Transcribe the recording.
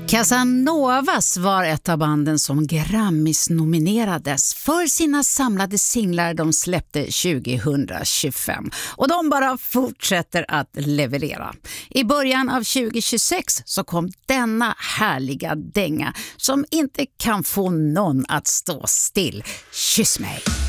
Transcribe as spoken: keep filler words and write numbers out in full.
Casanovas var ett av banden som Grammys nominerades för sina samlade singlar de släppte tjugohundratjugofem. Och de bara fortsätter att leverera. I början av tjugohundratjugosex så kom denna härliga dänga som inte kan få någon att stå still. Kyss mig!